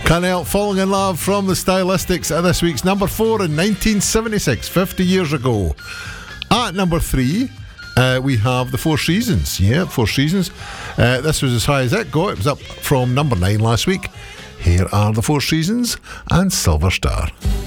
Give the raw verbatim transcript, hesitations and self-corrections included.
Can't Help Falling in Love from the Stylistics at this week's number four in nineteen seventy-six, fifty years ago. At number three, uh, we have The Four Seasons. Yeah, Four Seasons. Uh, this was as high as it got. It was up from number nine last week. Here are The Four Seasons and Silver Star.